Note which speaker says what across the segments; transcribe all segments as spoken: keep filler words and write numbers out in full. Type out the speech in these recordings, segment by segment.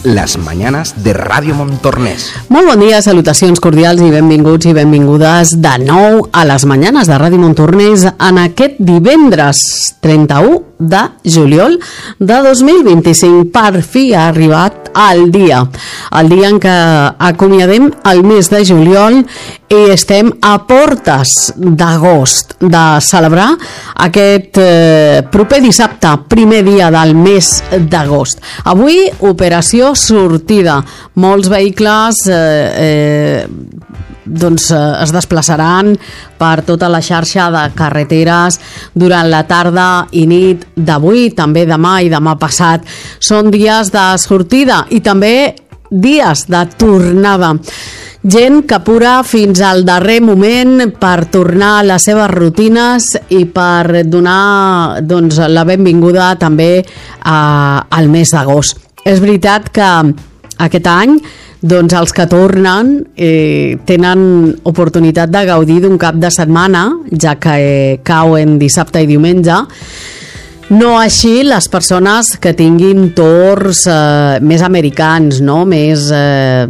Speaker 1: las mañanas de Ràdio Montornès.
Speaker 2: Molt bon dia, salutacions cordials i benvinguts i benvingudes de nou a les mañanes de Ràdio Montornès en aquest divendres trenta-u de juliol de dos mil vint-i-cinc. Per fi ha arribat el dia, el dia en què acomiadem el mes de juliol i estem a portes d'agost de celebrar aquest eh, proper dissabte, primer dia del mes d'agost. Avui, operació sortida. Molts vehicles eh, eh, doncs eh, es desplaçaran per tota la xarxa de carreteres durant la tarda i nit d'avui, també demà i demà passat. Són dies de sortida i també dies de tornada. Gent que apura fins al darrer moment per tornar a les seves rutines i per donar doncs, la benvinguda també a, al mes d'agost. És veritat que aquest any doncs els que tornen eh, tenen oportunitat de gaudir d'un cap de setmana, ja que eh, cau en dissabte i diumenge. No així les persones que tinguin torns eh, més americans, no? Més eh,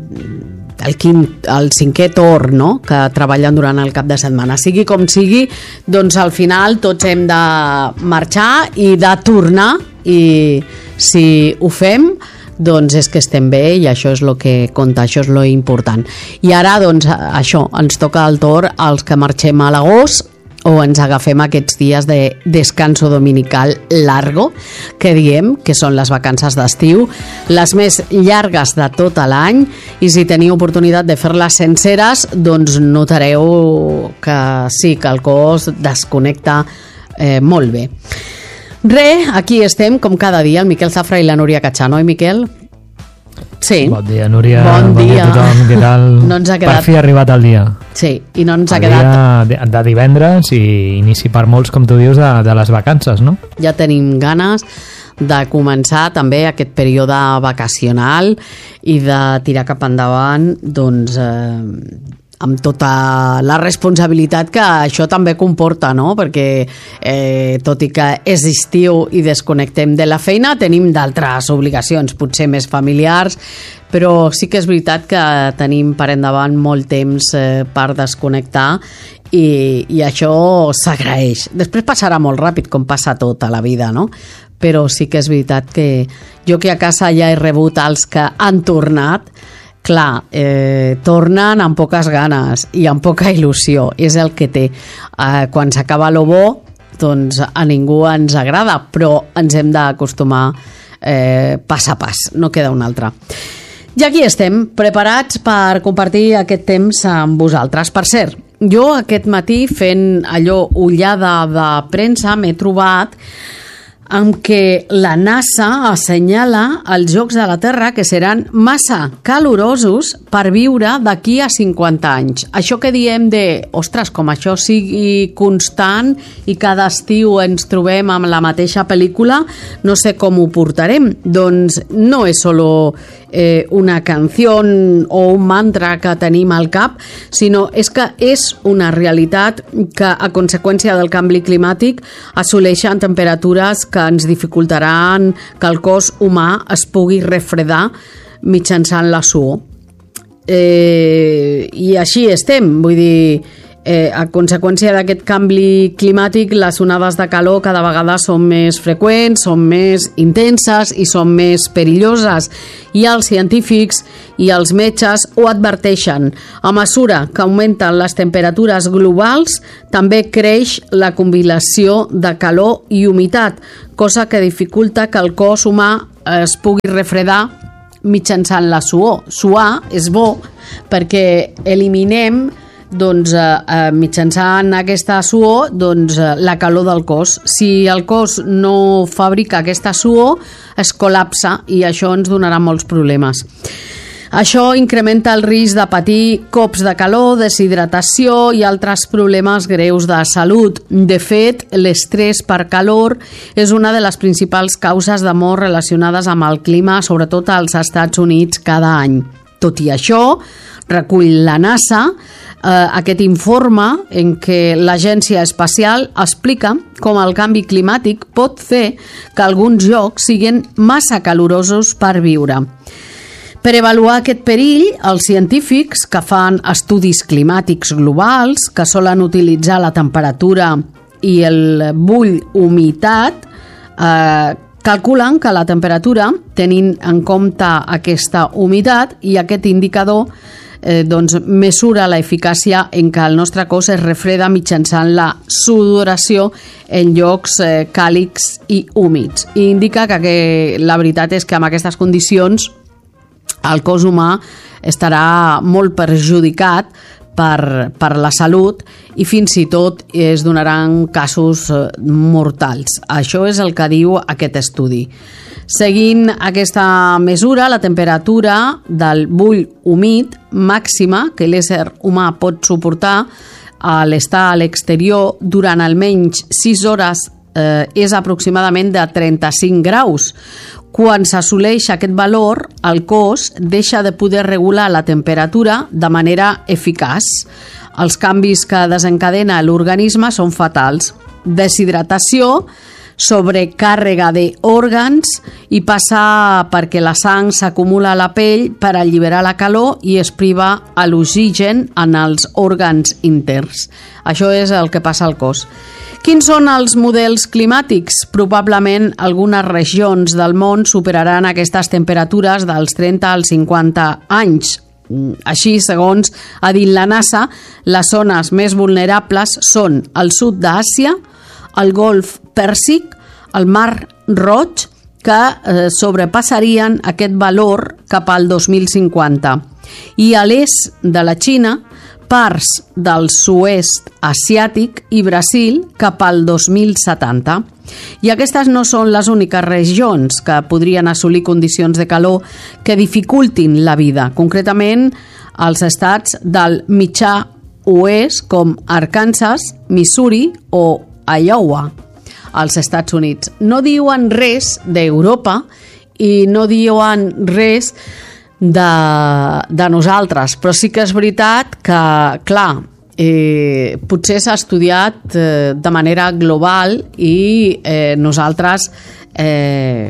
Speaker 2: el, quin, el cinquè torn, no? Que treballen durant el cap de setmana. Sigui com sigui, doncs al final tots hem de marxar i de tornar, i si ho fem doncs és que estem bé i això és el que compta, això és lo important. I ara doncs això, ens toca el torn als que marxem a l'agost o ens agafem aquests dies de descanso dominical largo, que diem que són les vacances d'estiu, les més llargues de tot l'any, i si teniu oportunitat de fer-les senceres, doncs notareu que sí, que el cos desconnecta eh, molt bé. Re, aquí estem, com cada dia, el Miquel Zafra i la Núria Catxà, no, Miquel? Sí.
Speaker 3: Bon dia, Núria.
Speaker 2: Bon,
Speaker 3: bon dia. dia a tothom. Què tal?
Speaker 2: No ens ha quedat...
Speaker 3: Per fi ha arribat el dia.
Speaker 2: Sí, i no ens
Speaker 3: el
Speaker 2: ha quedat...
Speaker 3: dia de divendres i inici per molts, com tu dius, de, de les vacances, no?
Speaker 2: Ja tenim ganes de començar també aquest període vacacional i de tirar cap endavant, doncs... Eh, amb tota la responsabilitat que això també comporta, no? Perquè eh, tot i que és estiu i desconnectem de la feina, tenim d'altres obligacions, potser més familiars, però sí que és veritat que tenim per endavant molt temps eh, per desconnectar i, i això s'agraeix. Després passarà molt ràpid, com passa tot a la vida, no? Però sí que és veritat que jo que a casa ja he rebut els que han tornat, clar, eh, tornen amb poques ganes i amb poca il·lusió, és el que té. Eh, quan s'acaba lo bo, doncs a ningú ens agrada, però ens hem d'acostumar eh, pas a pas, no queda un altre. I aquí estem, preparats per compartir aquest temps amb vosaltres. Per cert, jo aquest matí fent allò ullada de premsa m'he trobat amb què la NASA assenyala els Jocs de la Terra que seran massa calorosos per viure d'aquí a cinquanta anys. Això que diem de, ostres, com això sigui constant i cada estiu ens trobem amb la mateixa pel·lícula, no sé com ho portarem. Doncs no és solo eh, una canció o un mantra que tenim al cap, sinó és que és una realitat que a conseqüència del canvi climàtic assoleixen temperatures que ens dificultaran que el cos humà es pugui refredar mitjançant la suor. Eh, I així estem, vull dir, eh, a conseqüència d'aquest canvi climàtic, les onades de calor cada vegada són més freqüents, són més intenses i són més perilloses. I els científics i els metges ho adverteixen. A mesura que augmenten les temperatures globals, també creix la combinació de calor i humitat, cosa que dificulta que el cos humà es pugui refredar mitjançant la suor. Suar és bo perquè eliminem doncs, eh, mitjançant aquesta suor doncs, eh, la calor del cos. Si el cos no fabrica aquesta suor, es col·lapsa i això ens donarà molts problemes. Això incrementa el risc de patir cops de calor, deshidratació i altres problemes greus de salut. De fet, l'estrès per calor és una de les principals causes de mort relacionades amb el clima, sobretot als Estats Units cada any. Tot i això, recull la NASA, aquest informe en què l'Agència Espacial explica com el canvi climàtic pot fer que alguns llocs siguin massa calorosos per viure. Per avaluar aquest perill, els científics que fan estudis climàtics globals, que solen utilitzar la temperatura i el bull humitat, eh, calculen que la temperatura, tenint en compte aquesta humitat i aquest indicador, eh, doncs mesura l'eficàcia en què el nostre cos es refreda mitjançant la sudoració en llocs eh, càlids i húmids. I indica que, que la veritat és que amb aquestes condicions el cos humà estarà molt perjudicat per, per la salut i fins i tot es donaran casos mortals. Això és el que diu aquest estudi. Seguint aquesta mesura, la temperatura del bull humit màxima que l'ésser humà pot suportar a l'estar a l'exterior durant almenys sis hores eh, és aproximadament de trenta-cinc graus. Quan s'assoleix aquest valor, el cos deixa de poder regular la temperatura de manera eficaç. Els canvis que desencadena l'organisme són fatals. Deshidratació, sobrecàrrega d'òrgans i passa perquè la sang s'acumula a la pell per alliberar la calor i es priva a l'oxigen en els òrgans interns. Això és el que passa al cos. Quins són els models climàtics? Probablement algunes regions del món superaran aquestes temperatures dels trenta als cinquanta anys. Així, segons ha dit la NASA, les zones més vulnerables són el sud d'Àsia, el Golf Pèrsic, el Mar Roig, que eh, sobrepassarien aquest valor cap al dos mil cinquanta. I a l'est de la Xina, parts del sud-est asiàtic i Brasil cap al dos mil setanta. I aquestes no són les úniques regions que podrien assolir condicions de calor que dificultin la vida. Concretament, els estats del mitjà oest com Arkansas, Missouri o Iowa, als Estats Units. No diuen res d'Europa i no diuen res de, de nosaltres, però sí que és veritat que, clar, eh, potser s'ha estudiat eh, de manera global i eh, nosaltres eh,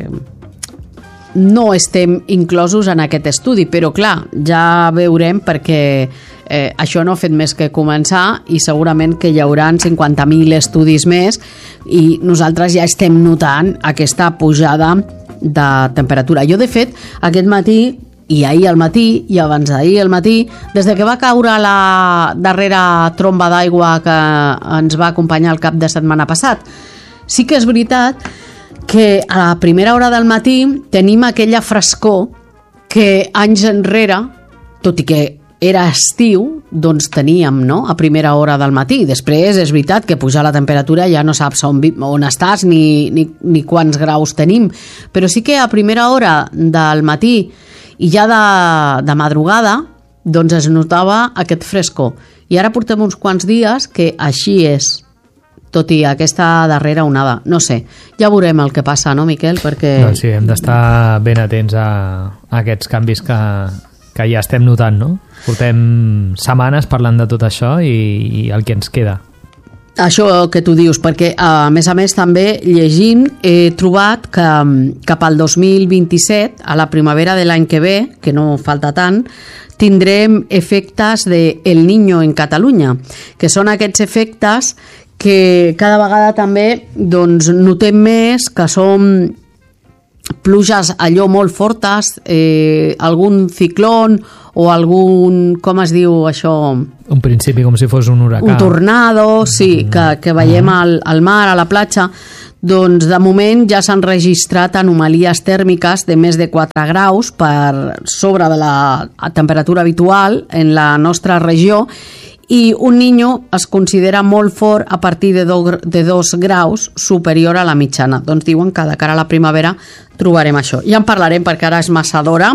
Speaker 2: no estem inclosos en aquest estudi, però clar, ja veurem perquè eh, això no ha fet més que començar i segurament que hi haurà cinquanta mil estudis més i nosaltres ja estem notant aquesta pujada de temperatura. Jo, de fet, aquest matí i ahir al matí i abans d'ahir al matí, des de que va caure la darrera tromba d'aigua que ens va acompanyar el cap de setmana passat, sí que és veritat que a la primera hora del matí tenim aquella frescor que anys enrere, tot i que era estiu, doncs teníem, no?, a primera hora del matí. Després és veritat que pujar la temperatura ja no saps on, on estàs ni, ni, ni quants graus tenim, però sí que a primera hora del matí i ja de, de madrugada doncs es notava aquest frescor. I ara portem uns quants dies que així és, tot i aquesta darrera onada. No sé, ja veurem el que passa, no, Miquel? Perquè...
Speaker 3: Doncs sí, hem d'estar ben atents a, a aquests canvis que, que ja estem notant, no? Portem setmanes parlant de tot això i, i el que ens queda.
Speaker 2: Això que tu dius, perquè a més a més també llegint he trobat que cap al dos mil vint-i-set, a la primavera de l'any que ve, que no falta tant, tindrem efectes de El Niño en Catalunya, que són aquests efectes que cada vegada també doncs, notem més que són pluges allò molt fortes, eh, algun ciclón o algun, com es diu això?
Speaker 3: Un principi com si fos un huracà.
Speaker 2: Un tornado, sí, mm. que, que veiem al, al mar, a la platja. Doncs de moment ja s'han registrat anomalies tèrmiques de més de quatre graus per sobre de la temperatura habitual en la nostra regió i un niño es considera molt fort a partir de, do, de dos graus superior a la mitjana. Doncs diuen que de cara a la primavera trobarem això. Ja en parlarem perquè ara és massa d'hora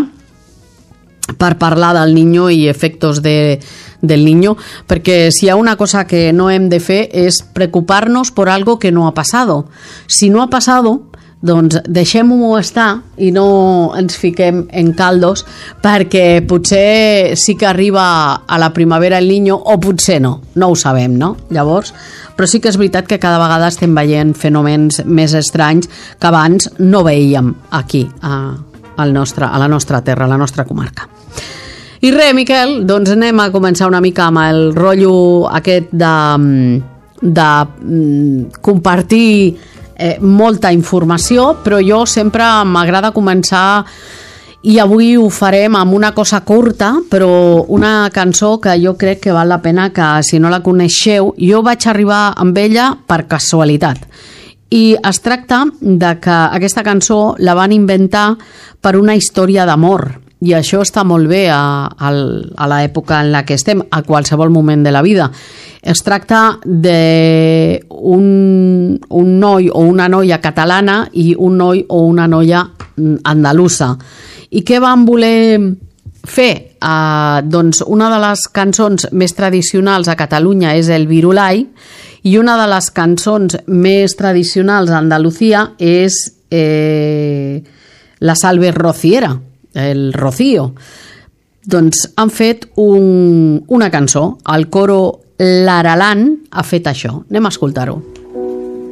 Speaker 2: per parlar del niño i efectos de, del niño, perquè si hi ha una cosa que no hem de fer és preocuparnos por algo que no ha pasado. Si no ha pasado, doncs deixem-ho estar i no ens fiquem en caldos, perquè potser sí que arriba a la primavera el Niño o potser no, no ho sabem, no? Llavors, però sí que és veritat que cada vegada estem veient fenòmens més estranys que abans no veíem aquí, a, al nostre, a la nostra terra, a la nostra comarca. I res, Miquel, doncs anem a començar una mica amb el rotllo aquest de, de compartir eh, molta informació, però jo sempre m'agrada començar, i avui ho farem amb una cosa curta, però una cançó que jo crec que val la pena que, si no la coneixeu, jo vaig arribar amb ella per casualitat. I es tracta de que aquesta cançó la van inventar per una història d'amor, i això està molt bé a, a, a l'època en la que estem, a qualsevol moment de la vida. Es tracta d'un un noi o una noia catalana i un noi o una noia andalusa. I què van voler fer? Uh, doncs una de les cançons més tradicionals a Catalunya és el Virulai, i una de les cançons més tradicionals a Andalucía és eh, la Salve Rociera, el Rocío. Doncs han fet un, una cançó, el coro L'Aralan ha fet això. Anem a escoltar-ho.